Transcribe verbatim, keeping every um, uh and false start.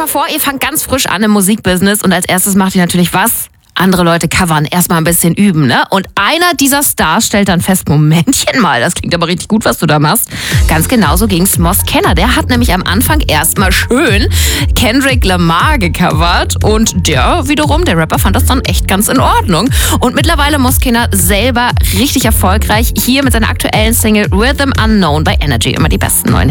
mal vor, ihr fangt ganz frisch an im Musikbusiness und als erstes macht ihr natürlich was? Andere Leute covern, erstmal ein bisschen üben, ne? Und einer dieser Stars stellt dann fest, Momentchen mal, das klingt aber richtig gut, was du da machst. Ganz genauso ging's Moss Kenner. Der hat nämlich am Anfang erstmal schön Kendrick Lamar gecovert und der wiederum, der Rapper, fand das dann echt ganz in Ordnung. Und mittlerweile Moss Kenner selber richtig erfolgreich, hier mit seiner aktuellen Single Rhythm Unknown bei Energy. Immer die besten neuen Hits.